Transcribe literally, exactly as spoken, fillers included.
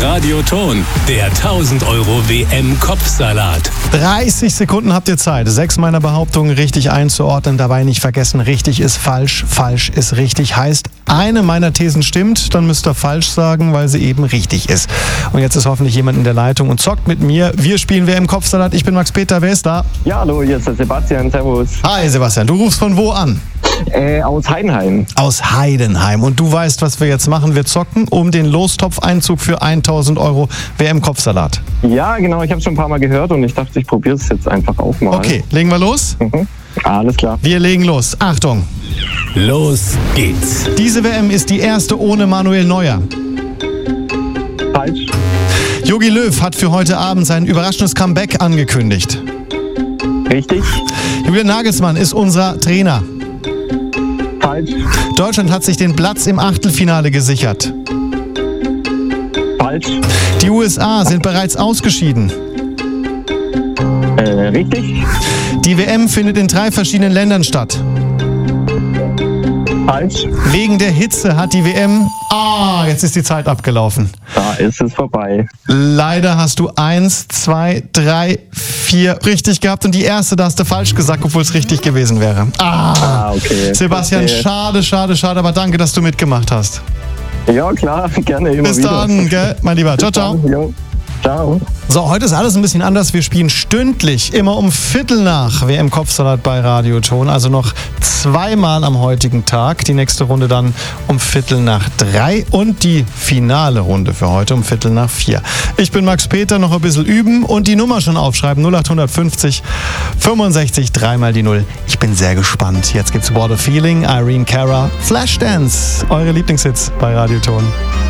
Radioton, der tausend Euro W M-Kopfsalat. dreißig Sekunden habt ihr Zeit, sechs meiner Behauptungen richtig einzuordnen. Dabei nicht vergessen, richtig ist falsch, falsch ist richtig. Heißt, eine meiner Thesen stimmt, dann müsst ihr falsch sagen, weil sie eben richtig ist. Und jetzt ist hoffentlich jemand in der Leitung und zockt mit mir. Wir spielen W M-Kopfsalat. Ich bin Max Peter, wer ist da? Ja, hallo, hier ist der Sebastian, servus. Hi Sebastian, du rufst von wo an? Äh, aus Heidenheim. Aus Heidenheim. Und du weißt, was wir jetzt machen. Wir zocken um den Lostopf-Einzug für tausend Euro W M-Kopfsalat. Ja, genau, ich habe schon ein paar Mal gehört und ich dachte, ich probiere es jetzt einfach auch mal. Okay, legen wir los? Mhm. Alles klar. Wir legen los. Achtung. Los geht's. Diese W M ist die erste ohne Manuel Neuer. Falsch. Jogi Löw hat für heute Abend sein überraschendes Comeback angekündigt. Richtig. Julian Nagelsmann ist unser Trainer. Falsch. Deutschland hat sich den Platz im Achtelfinale gesichert. Falsch. Die U S A sind bereits ausgeschieden. Äh, richtig. Die W M findet in drei verschiedenen Ländern statt. Falsch. Wegen der Hitze hat die W M... Ah, jetzt ist die Zeit abgelaufen. Da ist es vorbei. Leider hast du eins, zwei, drei, vier richtig gehabt und die erste, da hast du falsch gesagt, obwohl es richtig gewesen wäre. Ah, Ah, okay. Sebastian, Verstehe. schade, schade, schade, aber danke, dass du mitgemacht hast. Ja, klar, gerne immer Bis wieder. dann, gell, mein Lieber. Ciao, ciao. Jo. Ciao. So, heute ist alles ein bisschen anders. Wir spielen stündlich, immer um Viertel nach W M-Kopfsalat bei Radioton. Also noch zweimal am heutigen Tag. Die nächste Runde dann um Viertel nach drei und die finale Runde für heute um Viertel nach vier. Ich bin Max Peter, noch ein bisschen üben und die Nummer schon aufschreiben. null acht fünfzig fünfundsechzig, dreimal die Null. Ich bin sehr gespannt. Jetzt gibt's What a Feeling, Irene Cara, Flashdance. Eure Lieblingshits bei Radioton.